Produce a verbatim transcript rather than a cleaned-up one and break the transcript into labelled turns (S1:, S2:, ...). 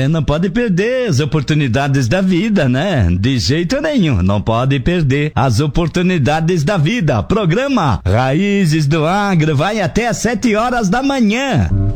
S1: É, não pode perder as oportunidades da vida, né? De jeito nenhum, não pode perder as oportunidades da vida. Programa Raízes do Agro vai até às sete horas da manhã.